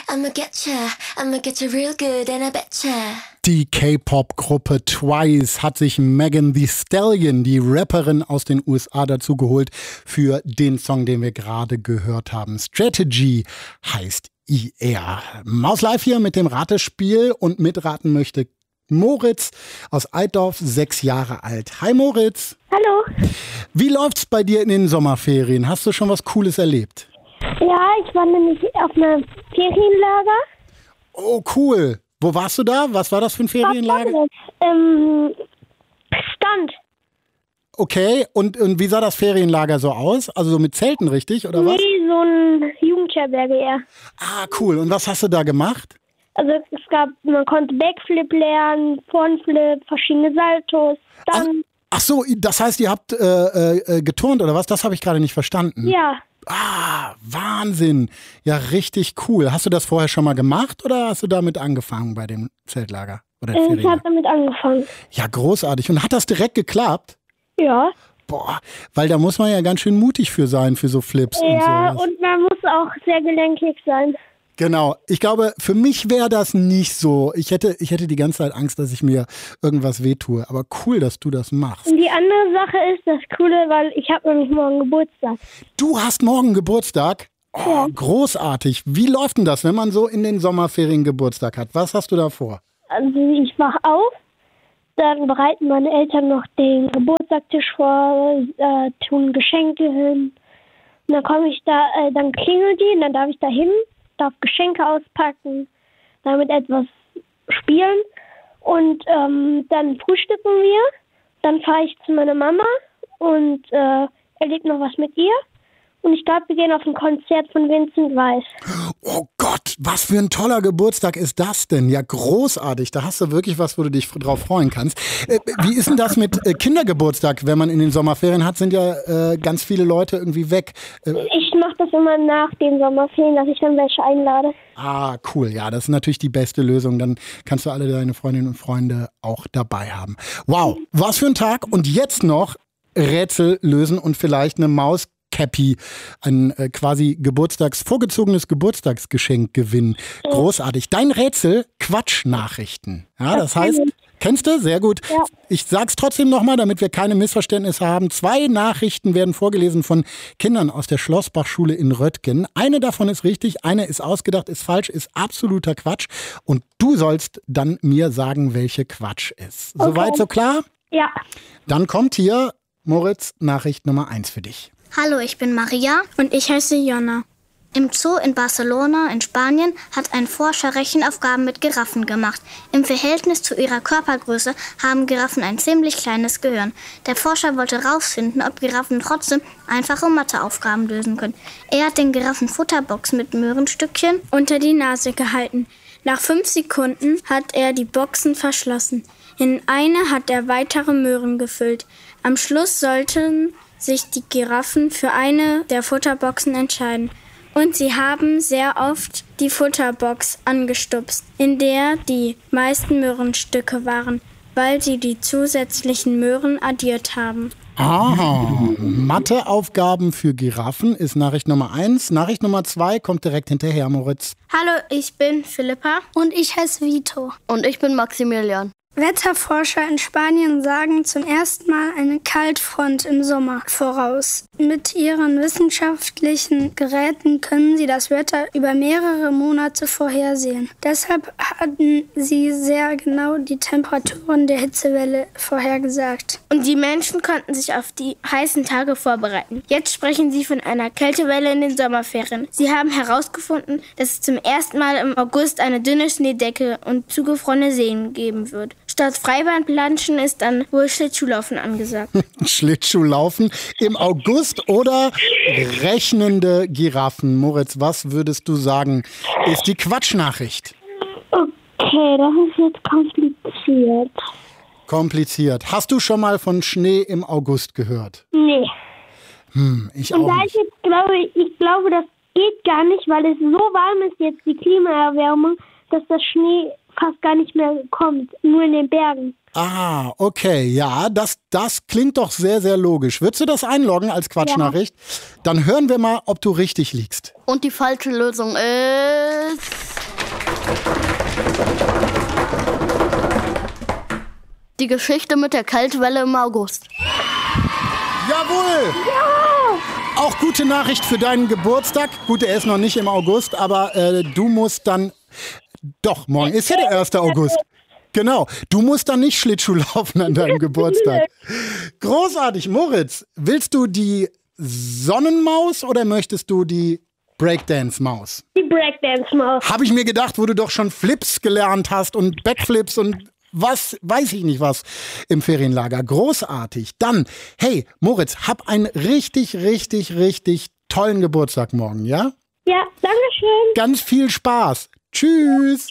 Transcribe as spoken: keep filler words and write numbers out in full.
I'ma getcha, I'ma getcha real good and I betcha. Die K-Pop-Gruppe Twice hat sich Megan Thee Stallion, die Rapperin aus den U S A, dazu geholt für den Song, den wir gerade gehört haben. Strategy heißt er. Maus live hier mit dem Ratespiel und mitraten möchte Moritz aus Altdorf, sechs Jahre alt. Hi Moritz. Hallo. Wie läuft's bei dir in den Sommerferien? Hast du schon was Cooles erlebt? Ja, ich war nämlich auf einem Ferienlager. Oh, cool. Wo warst du da? Was war das für ein Ferienlager? Ähm, Stand. Okay, und, und wie sah das Ferienlager so aus? Also so mit Zelten, richtig, oder was? Nee, so ein Jugendherberge eher. Ah, cool. Und was hast du da gemacht? Also es gab, man konnte Backflip lernen, Frontflip, verschiedene Saltos, dann... Ach, ach so, das heißt, ihr habt äh, äh, geturnt oder was? Das habe ich gerade nicht verstanden. Ja. Ah, Wahnsinn. Ja, richtig cool. Hast du das vorher schon mal gemacht oder hast du damit angefangen bei dem Zeltlager? Oder äh, ich habe damit angefangen. Ja, großartig. Und hat das direkt geklappt? Ja. Boah, weil da muss man ja ganz schön mutig für sein, für so Flips ja, und sowas. Ja, und man muss auch sehr gelenkig sein. Genau. Ich glaube, für mich wäre das nicht so. Ich hätte, ich hätte die ganze Zeit Angst, dass ich mir irgendwas wehtue. Aber cool, dass du das machst. Und die andere Sache ist das Coole, weil ich habe nämlich morgen Geburtstag. Du hast morgen Geburtstag? Oh, ja. Großartig. Wie läuft denn das, wenn man so in den Sommerferien Geburtstag hat? Was hast du da vor? Also ich wach auf, dann bereiten meine Eltern noch den Geburtstagstisch vor, äh, tun Geschenke hin. Und dann komme ich da, äh, dann klingelt die und dann darf ich da hin. Darf Geschenke auspacken, damit etwas spielen und ähm, dann frühstücken wir. Dann fahre ich zu meiner Mama und äh, erlebe noch was mit ihr. Und ich glaube, wir gehen auf ein Konzert von Vincent Weiss. Oh Gott, was für ein toller Geburtstag ist das denn? Ja, großartig. Da hast du wirklich was, wo du dich drauf freuen kannst. Äh, wie ist denn das mit äh, Kindergeburtstag? Wenn man in den Sommerferien hat, sind ja äh, ganz viele Leute irgendwie weg. Äh, ich mache das immer nach den Sommerferien, dass ich dann welche einlade. Ah, cool. Ja, das ist natürlich die beste Lösung. Dann kannst du alle deine Freundinnen und Freunde auch dabei haben. Wow, was für ein Tag. Und jetzt noch Rätsel lösen und vielleicht eine Maus Cappy, ein äh, quasi Geburtstags, vorgezogenes Geburtstagsgeschenk gewinnen. Großartig. Dein Rätsel, Quatschnachrichten. Ja, das heißt, kennst du? Sehr gut. Ja. Ich sag's trotzdem nochmal, damit wir keine Missverständnisse haben. Zwei Nachrichten werden vorgelesen von Kindern aus der Schlossbachschule in Röttgen. Eine davon ist richtig, eine ist ausgedacht, ist falsch, ist absoluter Quatsch. Und du sollst dann mir sagen, welche Quatsch ist. Okay. Soweit so klar? Ja. Dann kommt hier, Moritz, Nachricht Nummer eins für dich. Hallo, ich bin Maria und ich heiße Jonna. Im Zoo in Barcelona in Spanien hat ein Forscher Rechenaufgaben mit Giraffen gemacht. Im Verhältnis zu ihrer Körpergröße haben Giraffen ein ziemlich kleines Gehirn. Der Forscher wollte herausfinden, ob Giraffen trotzdem einfache Matheaufgaben lösen können. Er hat den Giraffen Futterbox mit Möhrenstückchen unter die Nase gehalten. Nach fünf Sekunden hat er die Boxen verschlossen. In eine hat er weitere Möhren gefüllt. Am Schluss sollten sich die Giraffen für eine der Futterboxen entscheiden. Und sie haben sehr oft die Futterbox angestupst, in der die meisten Möhrenstücke waren, weil sie die zusätzlichen Möhren addiert haben. Aha, Matheaufgaben für Giraffen ist Nachricht Nummer eins. Nachricht Nummer zwei kommt direkt hinterher, Moritz. Hallo, ich bin Philippa. Und ich heiße Vito. Und ich bin Maximilian. Wetterforscher in Spanien sagen zum ersten Mal eine Kaltfront im Sommer voraus. Mit ihren wissenschaftlichen Geräten können sie das Wetter über mehrere Monate vorhersehen. Deshalb hatten sie sehr genau die Temperaturen der Hitzewelle vorhergesagt. Und die Menschen konnten sich auf die heißen Tage vorbereiten. Jetzt sprechen sie von einer Kältewelle in den Sommerferien. Sie haben herausgefunden, dass es zum ersten Mal im August eine dünne Schneedecke und zugefrorene Seen geben wird. Statt Freibahnplanschen ist dann wohl Schlittschuhlaufen angesagt. Schlittschuhlaufen im August oder rechnende Giraffen? Moritz, was würdest du sagen, ist die Quatschnachricht? Okay, das ist jetzt kompliziert. Kompliziert. Hast du schon mal von Schnee im August gehört? Nee. Hm, ich Und auch da nicht. ich jetzt glaube, ich glaube, das geht gar nicht, weil es so warm ist jetzt, die Klimaerwärmung, dass das Schnee fast gar nicht mehr kommt, nur in den Bergen. Ah, okay, ja, das, das klingt doch sehr, sehr logisch. Würdest du das einloggen als Quatschnachricht? Ja. Dann hören wir mal, ob du richtig liegst. Und die falsche Lösung ist... Die Geschichte mit der Kältewelle im August. Jawohl! Ja! Auch gute Nachricht für deinen Geburtstag. Gut, er ist noch nicht im August, aber äh, du musst dann... Doch, morgen ist ja der erste August. Genau, du musst dann nicht Schlittschuh laufen an deinem Geburtstag. Großartig, Moritz. Willst du die Sonnenmaus oder möchtest du die Breakdance-Maus? Die Breakdance-Maus. Habe ich mir gedacht, wo du doch schon Flips gelernt hast und Backflips und was, weiß ich nicht was im Ferienlager. Großartig. Dann, hey, Moritz, hab einen richtig, richtig, richtig tollen Geburtstag morgen, ja? Ja, danke schön. Ganz viel Spaß. Tschüss.